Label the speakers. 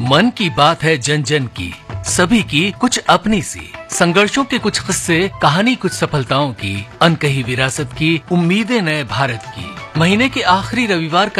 Speaker 1: मन की बात है जन जन की, सभी की कुछ अपनी सी, संघर्षों के कुछ किस्से, कहानी कुछ सफलताओं की, अनकही विरासत की, उम्मीदें नए भारत की। महीने के आखिरी रविवार का